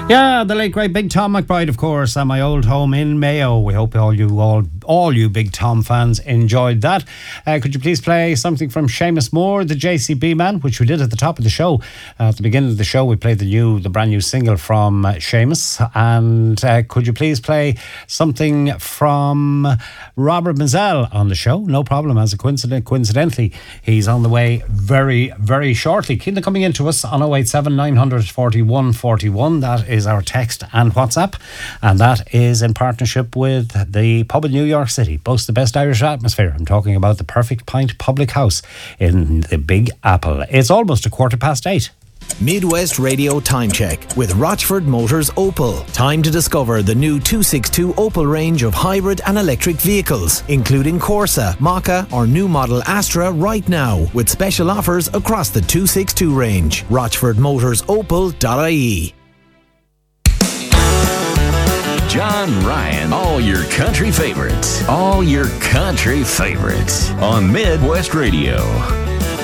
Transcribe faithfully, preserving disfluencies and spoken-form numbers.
Yeah, the late great Big Tom McBride, of course, at my old home in Mayo. We hope all you all all you Big Tom fans enjoyed that. Uh, could you please play something from Seamus Moore, the J C B Man, which we did at the top of the show. Uh, at the beginning of the show, we played the new, the brand new single from uh, Seamus. And uh, could you please play something from Robert Mazel on the show? No problem. As a coincident, coincidentally, he's on the way very, very shortly. Keep them coming into us on oh eight seven, nine hundred, forty-one forty-one. That is our text and WhatsApp, and that is in partnership with the pub in New York City. Boasts the best Irish atmosphere. I'm talking about the Perfect Pint Public House in the Big Apple. It's almost a quarter past eight. Midwest Radio Time Check with Rochford Motors Opel. Time to discover the new two sixty-two Opel range of hybrid and electric vehicles, including Corsa, Maka or new model Astra right now, with special offers across the two sixty-two range. rochford motors opel dot I E. John Ryan, all your country favorites. All your country favorites on Midwest Radio.